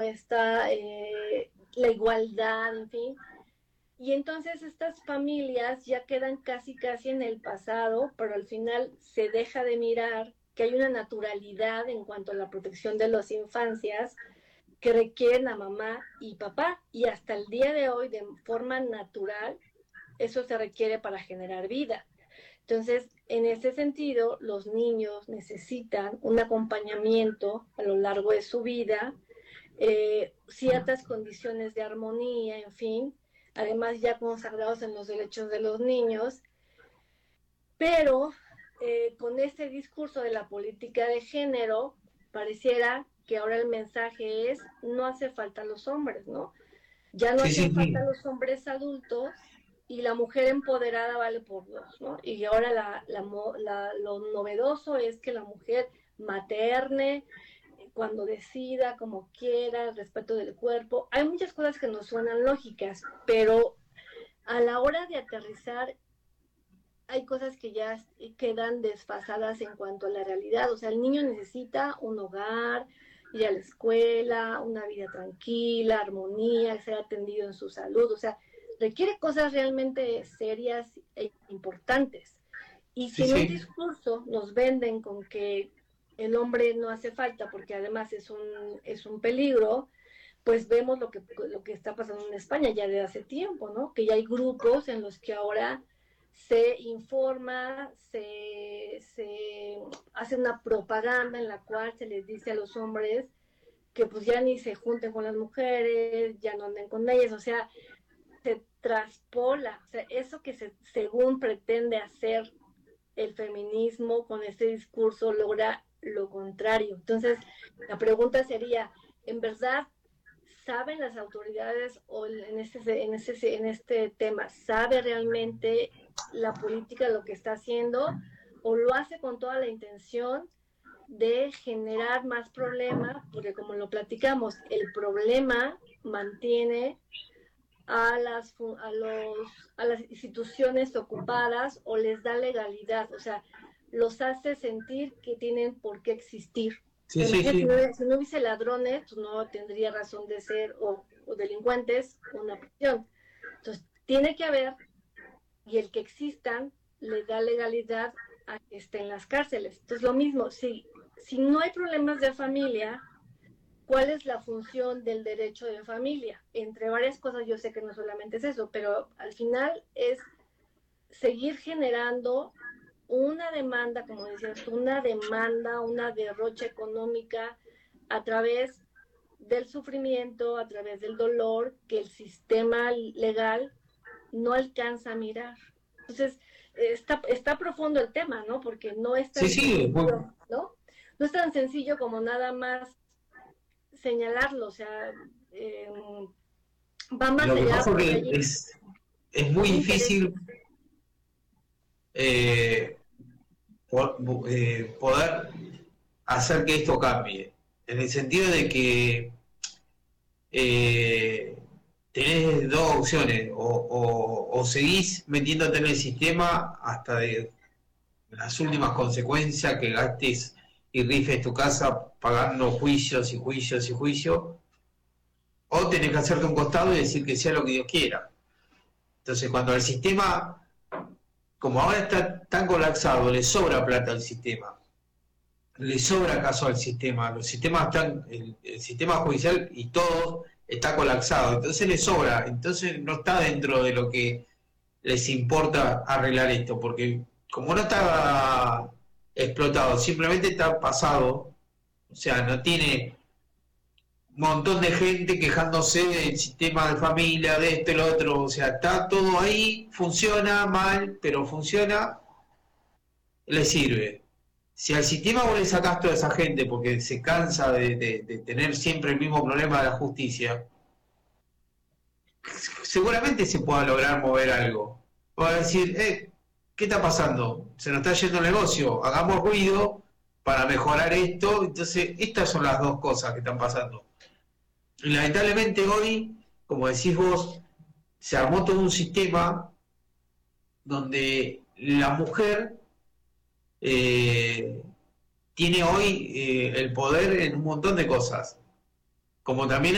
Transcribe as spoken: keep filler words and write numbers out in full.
está eh, la igualdad, en fin. Y entonces estas familias ya quedan casi casi en el pasado, pero al final se deja de mirar que hay una naturalidad en cuanto a la protección de las infancias que requieren a mamá y papá, y hasta el día de hoy, de forma natural, eso se requiere para generar vida. Entonces, en ese sentido, los niños necesitan un acompañamiento a lo largo de su vida, eh, ciertas condiciones de armonía, en fin, además ya consagrados en los derechos de los niños, pero eh, con este discurso de la política de género, pareciera que ahora el mensaje es, no hace falta los hombres, ¿no? Ya no Sí, hacen sí, falta sí. los hombres adultos y la mujer empoderada vale por dos, ¿no? Y ahora la, la, la, lo novedoso es que la mujer materne, cuando decida, como quiera, el respeto del cuerpo. Hay muchas cosas que nos suenan lógicas, pero a la hora de aterrizar hay cosas que ya quedan desfasadas en cuanto a la realidad. O sea, el niño necesita un hogar, ir a la escuela, una vida tranquila, armonía, ser atendido en su salud. O sea, requiere cosas realmente serias e importantes. Y Sí, si en un sí. discurso nos venden con que el hombre no hace falta porque además es un, es un peligro, pues vemos lo que, lo que está pasando en España ya de hace tiempo, ¿no? Que ya hay grupos en los que ahora se informa, se, se hace una propaganda en la cual se les dice a los hombres que pues ya ni se junten con las mujeres, ya no anden con ellas, o sea, se traspola, o sea, eso que se, según pretende hacer el feminismo con este discurso logra lo contrario. Entonces, la pregunta sería, ¿en verdad saben las autoridades o en este, en este, en este tema, sabe realmente la política lo que está haciendo o lo hace con toda la intención de generar más problemas? Porque como lo platicamos, el problema mantiene a las, a, los, a las instituciones ocupadas o les da legalidad, o sea, los hace sentir que tienen por qué existir. Sí, sí, Imagínate, si sí. no, si no hubiese ladrones, pues no tendría razón de ser, o, o delincuentes, una prisión. Entonces, tiene que haber, y el que existan le da legalidad a que estén en las cárceles. Entonces, lo mismo, si, si no hay problemas de familia, ¿cuál es la función del derecho de familia? Entre varias cosas, yo sé que no solamente es eso, pero al final es seguir generando una demanda, como decías tú, una demanda, una derrocha económica a través del sufrimiento, a través del dolor que el sistema legal no alcanza a mirar. Entonces, está, está profundo el tema, ¿no? Porque no es Sí, tan sí. Bueno, sencillo, ¿no? No es tan sencillo como nada más señalarlo, o sea, eh, va más lo que allá pasa porque que hay, es, es muy hay difícil intereses. eh, po- eh, poder hacer que esto cambie. En el sentido de que eh, tenés dos opciones, o, o, o seguís metiéndote en el sistema hasta de las últimas consecuencias, que gastes y rifes tu casa pagando juicios y juicios y juicios, o tenés que hacerte un costado y decir que sea lo que Dios quiera. Entonces, cuando el sistema, como ahora está tan colapsado, le sobra plata al sistema, le sobra caso al sistema, los sistemas están, el, el sistema judicial y todo está colapsado, entonces le sobra, entonces no está dentro de lo que les importa arreglar esto, porque como no está explotado, simplemente está pasado, o sea, no tiene un montón de gente quejándose del sistema de familia, de esto y lo otro, o sea, está todo ahí, funciona mal, pero funciona, le sirve. Si al sistema vos le sacás toda esa gente porque se cansa de, de, de tener siempre el mismo problema de la justicia, seguramente se pueda lograr mover algo. Va a decir, eh, ¿qué está pasando? Se nos está yendo el negocio, hagamos ruido para mejorar esto. Entonces, estas son las dos cosas que están pasando. Y lamentablemente hoy, como decís vos, se armó todo un sistema donde la mujer eh, tiene hoy eh, el poder en un montón de cosas, como también